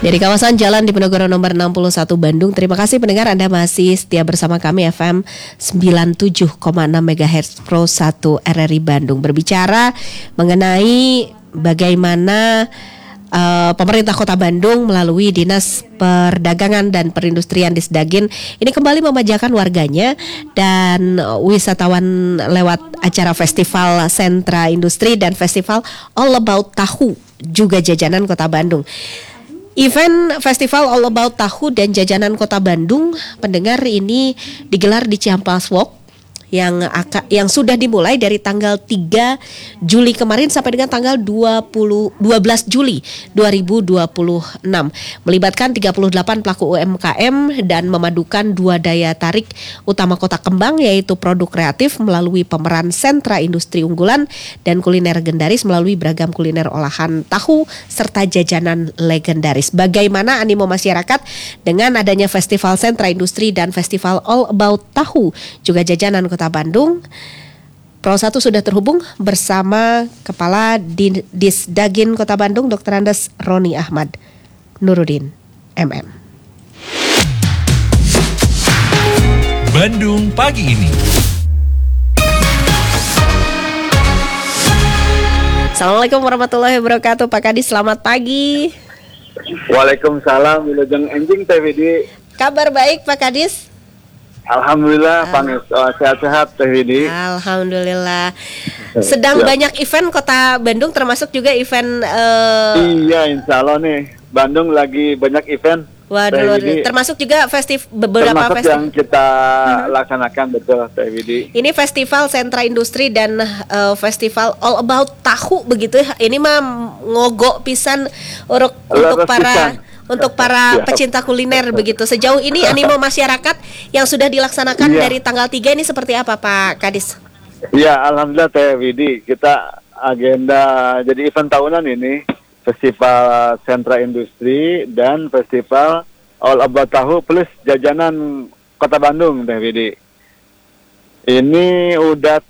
Dari kawasan Jalan Diponegoro nomor 61 Bandung. Terima kasih pendengar, Anda masih setia bersama kami FM 97,6 MHz Pro 1 RRI Bandung. Berbicara mengenai bagaimana pemerintah Kota Bandung melalui Dinas Perdagangan dan Perindustrian Disdagin ini kembali memajakan warganya dan wisatawan lewat acara Festival Sentra Industri dan Festival All About Tahu juga Jajanan Kota Bandung. Event Festival All About Tahu dan Jajanan Kota Bandung, pendengar, ini digelar di Cihampelas Walk yang sudah dimulai dari tanggal 3 Juli kemarin sampai dengan tanggal 12 Juli 2026. Melibatkan 38 pelaku UMKM dan memadukan dua daya tarik utama Kota Kembang, yaitu produk kreatif melalui pemeran sentra industri unggulan dan kuliner legendaris melalui beragam kuliner olahan tahu serta jajanan legendaris. Bagaimana animo masyarakat dengan adanya Festival Sentra Industri dan Festival All About Tahu juga Jajanan Kota Bandung? Pro 1 sudah terhubung bersama Kepala Disdagin Kota Bandung, Dr. Andes Roni Ahmad Nurudin, MM. Bandung pagi ini. Assalamualaikum warahmatullahi wabarakatuh, Pak Kadis, selamat pagi. Waalaikumsalam, wilujeng enjing Teh Widi. Kabar baik Pak Kadis? Alhamdulillah, Panis, sehat-sehat Teh Widi. Alhamdulillah. Sedang banyak event Kota Bandung, termasuk juga event. Iya, insya Allah nih, Bandung lagi banyak event. Waduh, termasuk juga beberapa festival yang kita laksanakan, betul Teh Widi. Ini Festival Sentra Industri dan Festival All About Tahu begitu ya. Ini mah ngogok pisan untuk para pecinta kuliner begitu. Sejauh ini animo masyarakat yang sudah dilaksanakan dari tanggal 3 ini seperti apa Pak Kadis? Iya, alhamdulillah Teh Widi, kita agenda jadi event tahunan ini Festival Sentra Industri dan Festival All About Tahu plus Jajanan Kota Bandung Teh Widi. Ini udah